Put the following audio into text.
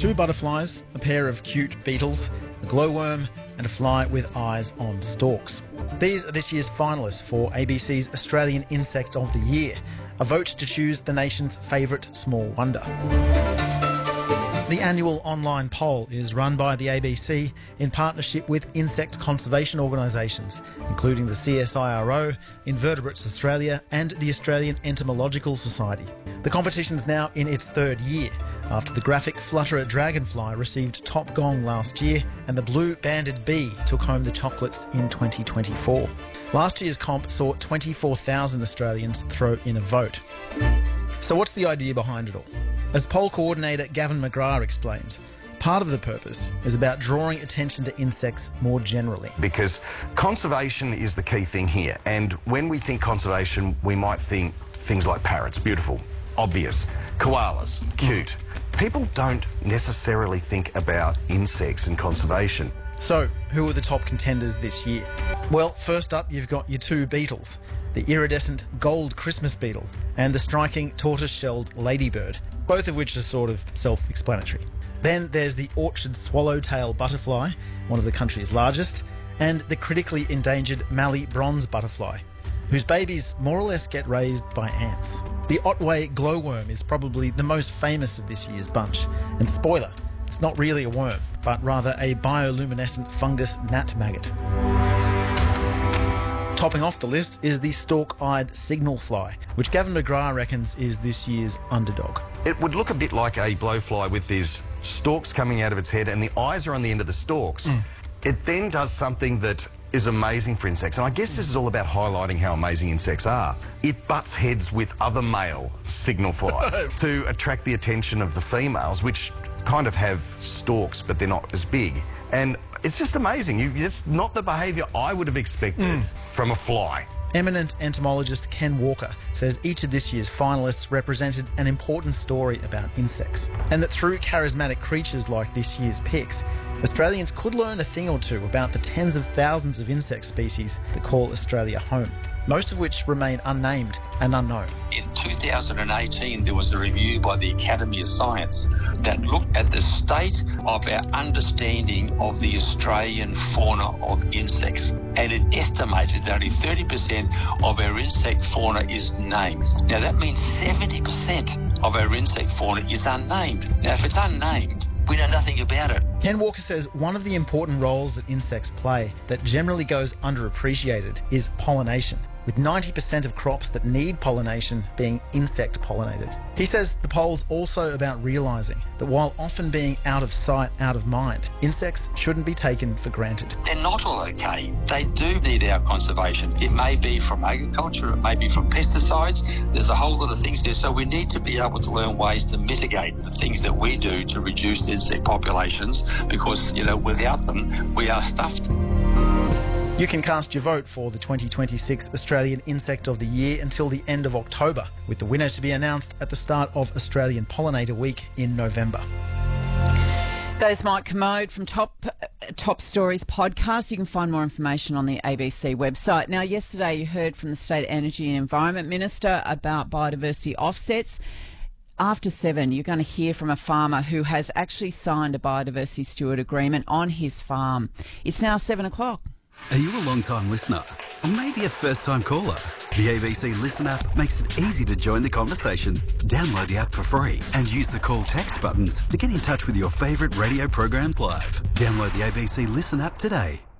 2 butterflies, a pair of cute beetles, a glowworm, and a fly with eyes on stalks. These are this year's finalists for ABC's Australian Insect of the Year, a vote to choose the nation's favourite small wonder. The annual online poll is run by the ABC in partnership with insect conservation organisations, including the CSIRO, Invertebrates Australia and the Australian Entomological Society. The competition's now in its 3rd year, after the graphic flutterer dragonfly received top gong last year and the blue-banded bee took home the chocolates in 2024. Last year's comp saw 24,000 Australians throw in a vote. So what's the idea behind it all? As poll coordinator Gavin McGrath explains, part of the purpose is about drawing attention to insects more generally. Because conservation is the key thing here, and when we think conservation, we might think things like parrots, beautiful, obvious, koalas, cute. People don't necessarily think about insects and conservation. So, who are the top contenders this year? Well, first up, you've got your 2 beetles, the iridescent gold Christmas beetle and the striking tortoise-shelled ladybird, both of which are sort of self-explanatory. Then there's the orchard swallowtail butterfly, one of the country's largest, and the critically endangered Mallee bronze butterfly, whose babies more or less get raised by ants. The Otway glowworm is probably the most famous of this year's bunch, and spoiler, it's not really a worm, but rather a bioluminescent fungus gnat maggot. Topping off the list is the stalk-eyed signal fly, which Gavin McGrath reckons is this year's underdog. It would look a bit like a blowfly with these stalks coming out of its head and the eyes are on the end of the stalks. It then does something that is amazing for insects, and I guess this is all about highlighting how amazing insects are. It butts heads with other male signal flies to attract the attention of the females, which kind of have stalks but they're not as big. And it's just amazing. It's not the behaviour I would have expected from a fly. Eminent entomologist Ken Walker says each of this year's finalists represented an important story about insects, and that through charismatic creatures like this year's picks, Australians could learn a thing or two about the tens of thousands of insect species that call Australia home, most of which remain unnamed and unknown. In 2018, there was a review by the Academy of Science that looked at the state of our understanding of the Australian fauna of insects, and it estimated that only 30% of our insect fauna is named. Now that means 70% of our insect fauna is unnamed. Now if it's unnamed, we know nothing about it. Ken Walker says one of the important roles that insects play that generally goes underappreciated is pollination, with 90% of crops that need pollination being insect pollinated. He says the poll's also about realising that while often being out of sight, out of mind, insects shouldn't be taken for granted. They're not all okay. They do need our conservation. It may be from agriculture, it may be from pesticides. There's a whole lot of things there. So we need to be able to learn ways to mitigate the things that we do to reduce insect populations, because, without them, we are stuffed. You can cast your vote for the 2026 Australian Insect of the Year until the end of October, with the winner to be announced at the start of Australian Pollinator Week in November. That is Mike Commode from Top Stories podcast. You can find more information on the ABC website. Now, yesterday you heard from the State Energy and Environment Minister about biodiversity offsets. After 7, you're going to hear from a farmer who has actually signed a biodiversity steward agreement on his farm. It's now 7 o'clock. Are you a long-time listener? Or maybe a first-time caller? The ABC Listen app makes it easy to join the conversation. Download the app for free and use the call text buttons to get in touch with your favourite radio programs live. Download the ABC Listen app today.